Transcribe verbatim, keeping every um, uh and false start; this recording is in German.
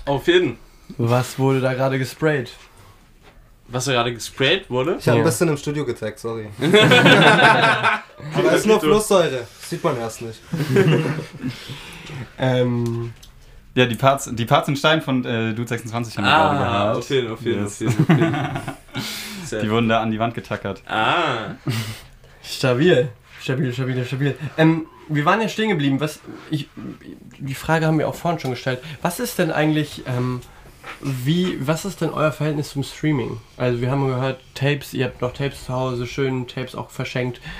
Auf jeden. Was wurde da gerade gesprayt? Was da gerade gesprayt wurde? Ich habe Ja. ein bisschen im Studio gezeigt, sorry. Aber es ist nur Flusssäure. Sieht man erst nicht. ähm... Ja, die Parts, die Parts in Stein von äh, Dude sechsundzwanzig haben wir gerade Ah, gehört. auf jeden, auf jeden, Yes. auf jeden. Auf jeden. Sehr Die wurden da an die Wand getackert. Ah. Stabil. Stabil, stabil, stabil. Ähm, wir waren ja stehen geblieben. Was, ich, die Frage haben wir auch vorhin schon gestellt. Was ist denn eigentlich, ähm, wie, was ist denn euer Verhältnis zum Streaming? Also wir haben gehört, Tapes, ihr habt noch Tapes zu Hause, schön Tapes auch verschenkt.